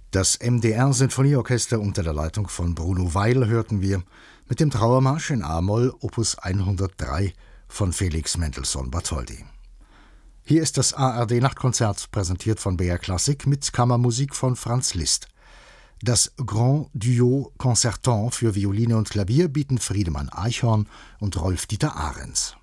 Das MDR-Sinfonieorchester unter der Leitung von Bruno Weil hörten wir mit dem Trauermarsch in A-Moll Opus 103 von Felix Mendelssohn-Bartholdy. Hier ist das ARD-Nachtkonzert, präsentiert von BR Classic mit Kammermusik von Franz Liszt. Das Grand Duo Concertant für Violine und Klavier bieten Friedemann Eichhorn und Rolf-Dieter Ahrens.